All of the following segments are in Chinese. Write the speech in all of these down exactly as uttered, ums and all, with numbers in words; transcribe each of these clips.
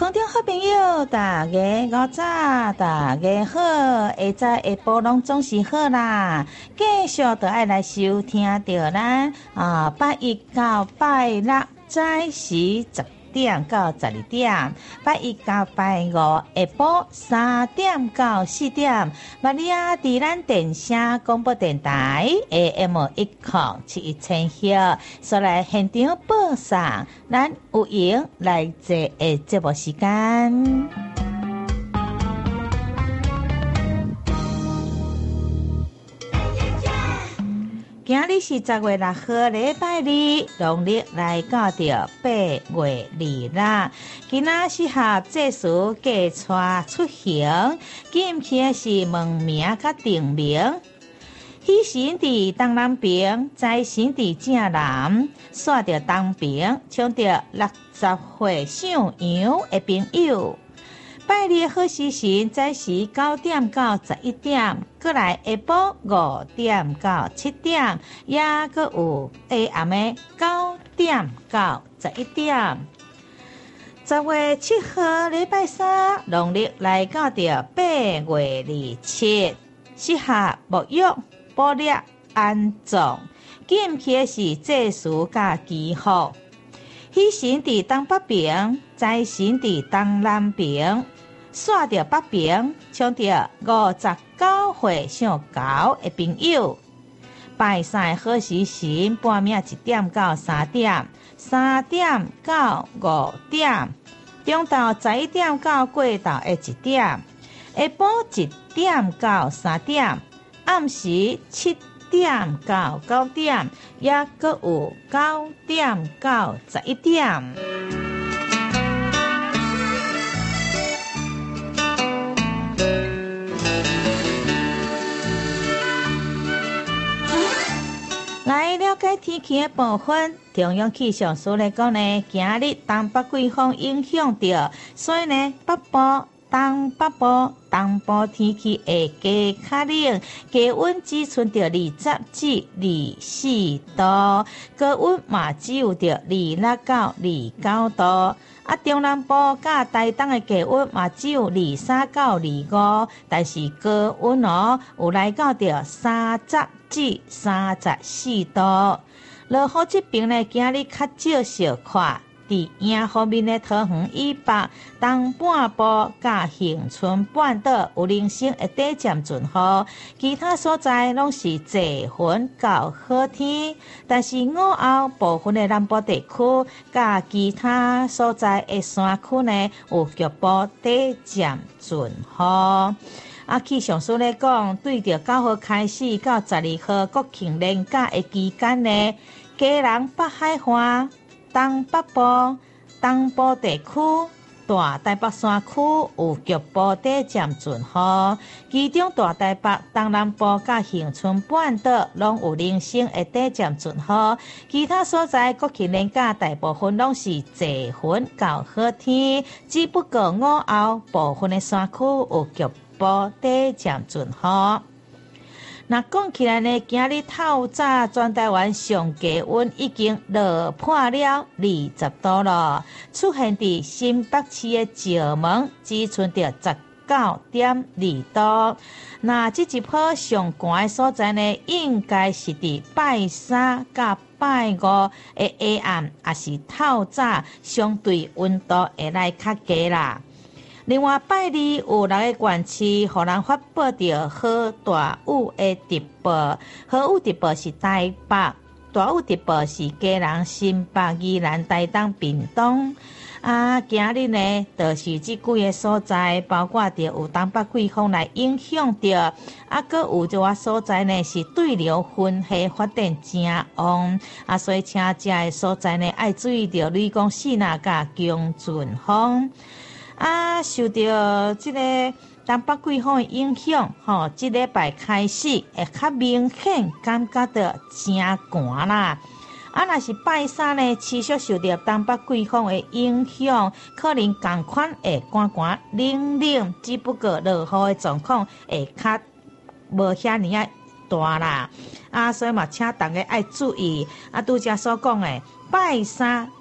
空中好朋友，大家午早，大家好，下早下晡拢总是好啦。继续就爱来收听到咱啊八一到拜六早时十点到十二点，拜一到拜五下晡三点到四点，捌你啊伫咱电声广播电台 A M 一零七一千赫，所来现场播送咱有闲来坐的节目时间。今日是十月六號，禮拜二，農曆來到着八月二啦。今仔適合這時嫁娶出行，禁忌是問名甲定名。喜神佇東南邊，財神佇正南，煞着東邊，搶着六十歲上陽的朋友。拜日好時辰，早時九點到十一點，過來下晡五點到七點，也閣有下暗的九點到十一點。十月七號禮拜三，農曆來到着八月二七，適合沐浴、捕獵、安葬，禁忌是祭祀甲祈福。喜神佇東北邊，財神佇東南邊。煞着北邊，搶着五十九歲上高的朋友。拜三好時辰，半暝一點到三點，三點到五點，中晝十一點到過晝的一點，下晡一點到三點，暗時七點到九點，也閣有九點到十一點。来了解天氣的部分，中央氣象署來講呢，今日東北季風影響着，所以呢，北部、東北部、東部天氣會加較冷，低溫只剩着二十至二四度，高溫嘛只有着二六到二九度。啊，中南部甲台東的低溫嘛只有二三到二五，但是高溫哦有來到着三十至三十四度。落雨這邊呢，今日較少小看。佇影方面的桃園以北、東半部甲恆春半島有零星會短暫陣雨，其他所在攏是濟雲到好天。但是午後部分的南部地區甲其他所在的山區呢，有局部短暫陣雨。啊，氣象署咧講，對着九號開始到十二號國慶連假的期間呢，基隆北海岸、東北部、東部地區、大台北山區有局部短暫陣雨，其中大台北、東南部甲恆春半島攏有零星的短暫陣雨，其他所在國慶連假大部分攏是濟雲到好天，只不過午後部分的山區有局部短暫陣雨。那講起來呢，今日透早全台灣上低溫已經落破了二十度了，出現佇新北市的石門，只剩着十九點二度。那這一波上寒的所在呢，應該是佇拜三甲拜五的下暗，也是透早相對溫度會來較低啦。另外，拜二有六個縣市，互人發布着豪大雨的特報。豪雨特報是台北，大雨特報是基隆、新北、宜蘭、台東、屏東。啊，今日呢，就是這幾個所在，包括着有東北季風來影響着，啊，閣有一個所在呢是對流分系發展正旺，啊，所以請這個所在呢愛注意着，例如講四那甲強陣風。啊，受到這個東北季風的影響，吼，這禮拜開始會較明顯感覺到真寒啦。啊，若是拜三呢，持續受到東北季風的影響，可能同款會寒寒冷冷，只不過落雨的狀況會較無遐尼啊大啦。啊，所以嘛，請大家愛注意。啊，拄則所講的拜三甲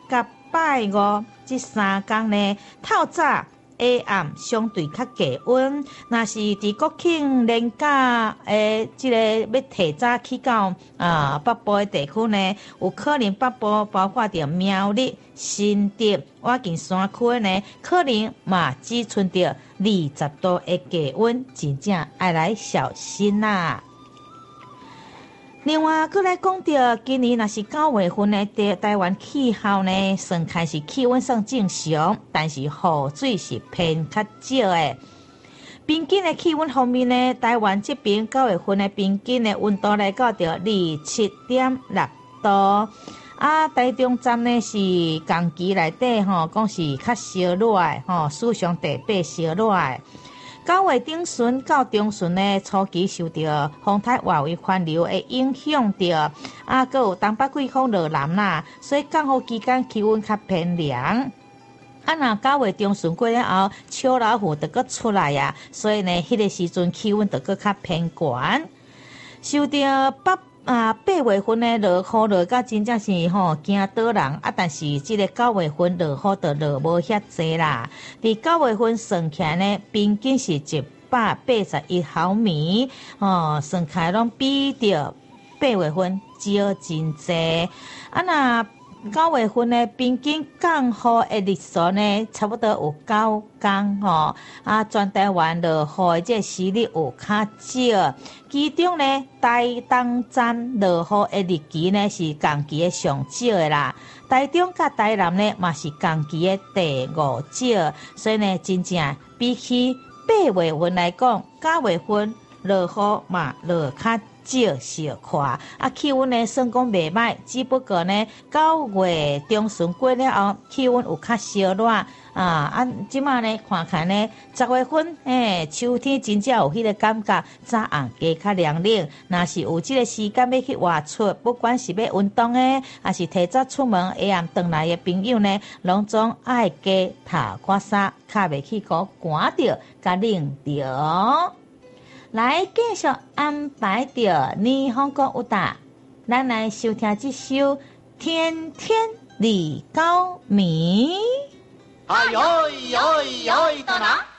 拜五这三天呢，透早下暗相对较低温。若是伫国庆连假诶，即、这个要提早去到啊北部的地区呢，有可能北部包括着苗栗、新竹、我近山区呢，可能嘛只剩着二十度的低温，真正要来小心啦、啊。另外，佮来讲到今年若是九月份呢，台台湾气候呢，算开始气温算正常，但是雨水是偏较少的。平均的气温方面呢，台湾这边九月份的平均的温度来到着二十七点六度。啊，台中站呢是同期内底吼，讲是较烧热的吼，史上第八烧热的。九月中旬到中旬呢，初期受到风台外围环流的影响着，啊，佮有东北季风落南啦，所以降雨期间气温较偏凉。啊，若九月中旬过了后，秋老虎就佮出来呀，所以呢，迄、那个时阵气温就佮较偏悬。受到北啊八月份的落雨落到真正是吼惊倒人啊，但是即个九月份落雨就落无遐济啦。伫九月份算起来呢，平均是一百八十一毫米，哦，算起来拢比着八月份少真济。啊，若九月份呢，平均降雨的日数呢，差不多有九天吼。啊，全台湾落雨的这时日有较少，其中呢，台东站落雨的日期呢是同期的上少的啦。台中甲台南呢嘛是同期的第五少，所以呢，真正比起八月份来讲，九月份落雨嘛落较少小看啊，气温呢算讲袂歹，只不过呢九月中旬过了后，气温有较烧热啊啊！即马呢看看呢，十月份诶，秋天真正有迄个感觉，早暗加较凉冷。若是有即个时间要去外出，不管是要运动诶，还是提早出门下暗回来诶朋友呢，拢总爱加套刮衫，较袂去个寒着，甲冷着。来继续安排着霓虹歌舞蹈，咱来收听这首《天天李高明》。 哎呦哎呦哎呦，到哪？